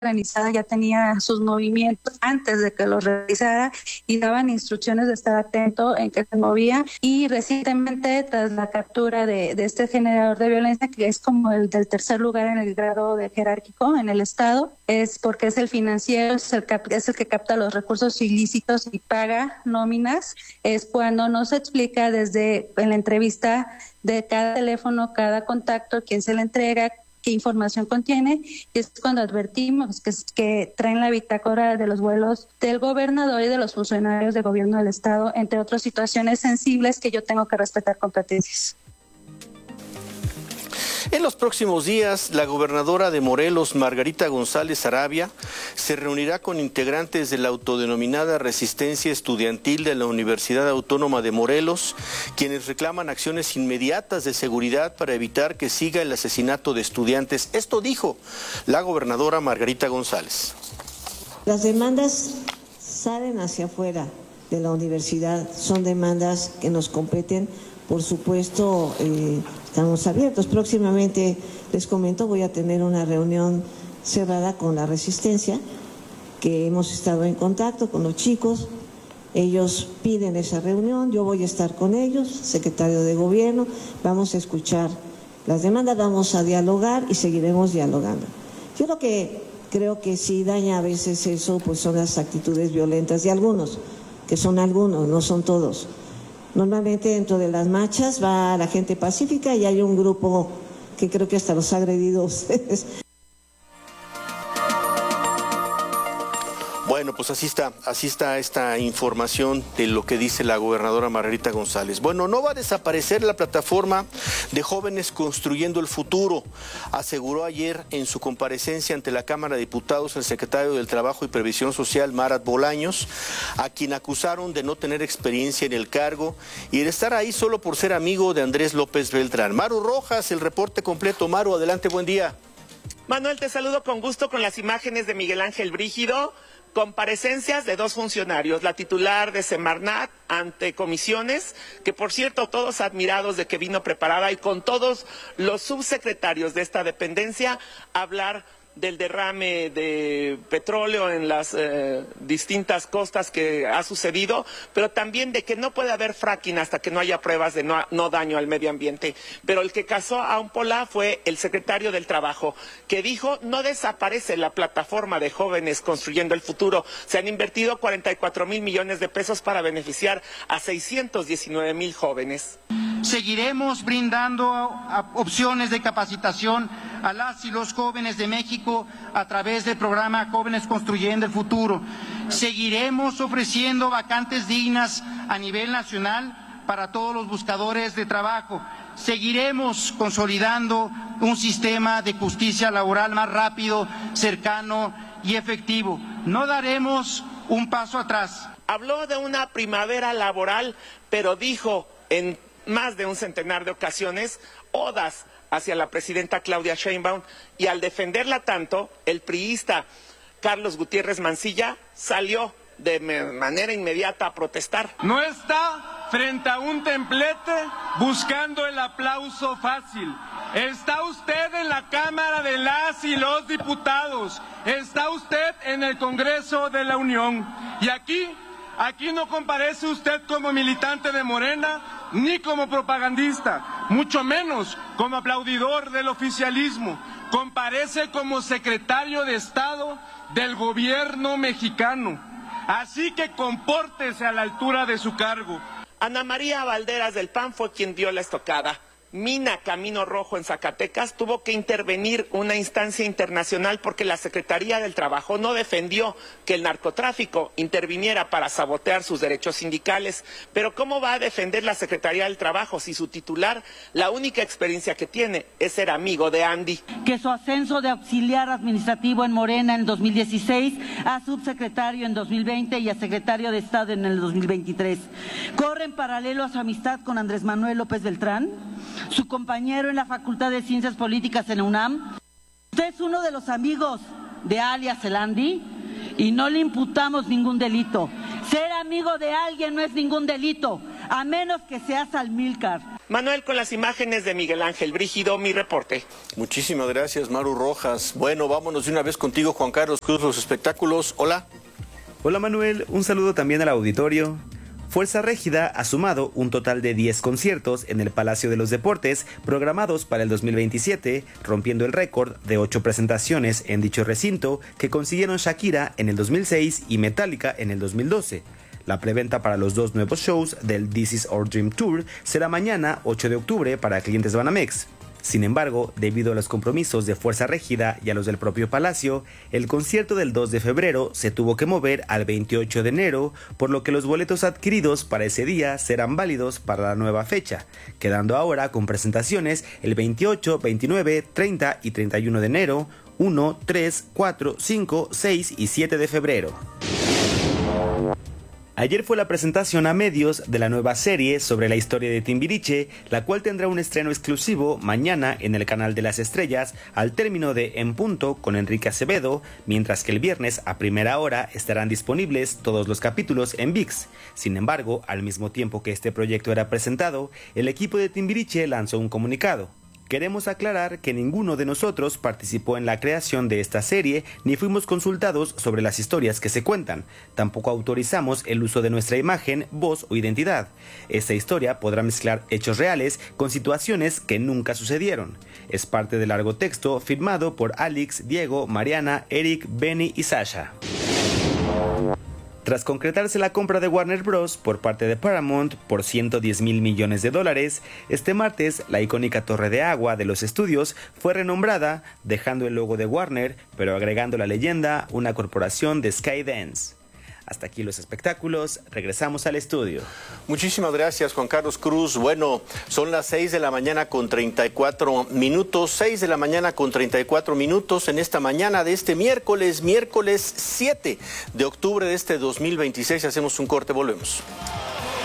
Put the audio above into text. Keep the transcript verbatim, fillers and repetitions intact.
organizada ya tenía sus movimientos antes de que los realizara y daban instrucciones de estar atento en qué se movía. Y recientemente, tras la captura de, de este generador de violencia, que es como el del tercer lugar en el grado de jerárquico en el Estado, es porque es el financiero, es el, cap, es el que capta los recursos ilícitos y paga nóminas, es cuando nos explica desde en la entrevista de cada teléfono, cada contacto, quién se le entrega, qué información contiene, y es cuando advertimos que, que traen la bitácora de los vuelos del gobernador y de los funcionarios del gobierno del Estado, entre otras situaciones sensibles que yo tengo que respetar competencias. En los próximos días, la gobernadora de Morelos, Margarita González Arabia, se reunirá con integrantes de la autodenominada Resistencia Estudiantil de la Universidad Autónoma de Morelos, quienes reclaman acciones inmediatas de seguridad para evitar que siga el asesinato de estudiantes. Esto dijo la gobernadora Margarita González. Las demandas salen hacia afuera de la universidad, son demandas que nos competen, por supuesto. eh, Estamos abiertos. Próximamente, les comento, voy a tener una reunión cerrada con la Resistencia, que hemos estado en contacto con los chicos. Ellos piden esa reunión, yo voy a estar con ellos, secretario de Gobierno, vamos a escuchar las demandas, vamos a dialogar y seguiremos dialogando. Yo lo que creo que sí daña a veces eso, pues son las actitudes violentas de algunos, que son algunos, no son todos. Normalmente dentro de las marchas va la gente pacífica y hay un grupo que creo que hasta los ha agredido a ustedes. Bueno, pues así está, así está esta información de lo que dice la gobernadora Margarita González. Bueno, no va a desaparecer la plataforma de Jóvenes Construyendo el Futuro, aseguró ayer en su comparecencia ante la Cámara de Diputados el secretario del Trabajo y Previsión Social, Marat Bolaños, a quien acusaron de no tener experiencia en el cargo y de estar ahí solo por ser amigo de Andrés López Beltrán. Maru Rojas, el reporte completo. Maru, adelante, buen día. Manuel, te saludo con gusto con las imágenes de Miguel Ángel Brígido. Comparecencias de dos funcionarios, la titular de Semarnat ante comisiones, que por cierto todos admirados de que vino preparada, y con todos los subsecretarios de esta dependencia hablar del derrame de petróleo en las eh, distintas costas que ha sucedido, pero también de que no puede haber fracking hasta que no haya pruebas de no, no daño al medio ambiente. Pero el que casó a un pola fue el secretario del Trabajo, que dijo no desaparece la plataforma de Jóvenes Construyendo el Futuro. Se han invertido cuarenta y cuatro mil millones de pesos para beneficiar a seiscientos diecinueve mil jóvenes. Seguiremos brindando opciones de capacitación a las y los jóvenes de México a través del programa Jóvenes Construyendo el Futuro. Seguiremos ofreciendo vacantes dignas a nivel nacional para todos los buscadores de trabajo. Seguiremos consolidando un sistema de justicia laboral más rápido, cercano y efectivo. No daremos un paso atrás. Habló de una primavera laboral, pero dijo en más de un centenar de ocasiones odas hacia la presidenta Claudia Sheinbaum, y al defenderla tanto, el priista Carlos Gutiérrez Mancilla salió de manera inmediata a protestar. No está frente a un templete buscando el aplauso fácil. Está usted en la Cámara de las y los Diputados, está usted en el Congreso de la Unión, y aquí, aquí no comparece usted como militante de Morena, ni como propagandista, mucho menos como aplaudidor del oficialismo. Comparece como secretario de Estado del gobierno mexicano. Así que compórtese a la altura de su cargo. Ana María Valderas del P A N fue quien dio la estocada. Mina Camino Rojo en Zacatecas tuvo que intervenir una instancia internacional porque la Secretaría del Trabajo no defendió que el narcotráfico interviniera para sabotear sus derechos sindicales. Pero ¿cómo va a defender la Secretaría del Trabajo si su titular, la única experiencia que tiene es ser amigo de Andy? Que su ascenso de auxiliar administrativo en Morena en dos mil dieciséis a subsecretario en dos mil veinte y a secretario de Estado en el dos mil veintitrés. Corre en paralelo a su amistad con Andrés Manuel López Beltrán, su compañero en la Facultad de Ciencias Políticas en la UNAM. Usted es uno de los amigos de alias el Andy y no le imputamos ningún delito. Ser amigo de alguien no es ningún delito. a menos que seas Almílcar. Manuel, con las imágenes de Miguel Ángel Brígido, mi reporte. Muchísimas gracias, Maru Rojas. Bueno, vámonos de una vez contigo, Juan Carlos Cruz, los espectáculos. Hola. Hola Manuel, un saludo también al auditorio. Fuerza Régida ha sumado un total de diez conciertos en el Palacio de los Deportes programados para el dos mil veintisiete, rompiendo el récord de ocho presentaciones en dicho recinto que consiguieron Shakira en el dos mil seis y Metallica en el dos mil doce. La preventa para los dos nuevos shows del This Is Our Dream Tour será mañana, ocho de octubre, para clientes Banamex. Sin embargo, debido a los compromisos de Fuerza Régida y a los del propio Palacio, el concierto del dos de febrero se tuvo que mover al veintiocho de enero, por lo que los boletos adquiridos para ese día serán válidos para la nueva fecha, quedando ahora con presentaciones el veintiocho, veintinueve, treinta y treinta y uno de enero, uno, tres, cuatro, cinco, seis y siete de febrero. Ayer fue la presentación a medios de la nueva serie sobre la historia de Timbiriche, la cual tendrá un estreno exclusivo mañana en el Canal de las Estrellas al término de En Punto con Enrique Acevedo, mientras que el viernes a primera hora estarán disponibles todos los capítulos en ViX. Sin embargo, al mismo tiempo que este proyecto era presentado, el equipo de Timbiriche lanzó un comunicado. Queremos aclarar que ninguno de nosotros participó en la creación de esta serie ni fuimos consultados sobre las historias que se cuentan. Tampoco autorizamos el uso de nuestra imagen, voz o identidad. Esta historia podrá mezclar hechos reales con situaciones que nunca sucedieron. Es parte del largo texto firmado por Alex, Diego, Mariana, Eric, Benny y Sasha. Tras concretarse la compra de Warner Bros. Por parte de Paramount por ciento diez mil millones de dólares, este martes la icónica torre de agua de los estudios fue renombrada, dejando el logo de Warner, pero agregando la leyenda, una corporación de Skydance. Hasta aquí los espectáculos, regresamos al estudio. Muchísimas gracias, Juan Carlos Cruz. Bueno, son las seis de la mañana con treinta y cuatro minutos, seis de la mañana con treinta y cuatro minutos en esta mañana de este miércoles, miércoles siete de octubre de este dos mil veintiséis. Hacemos un corte, volvemos.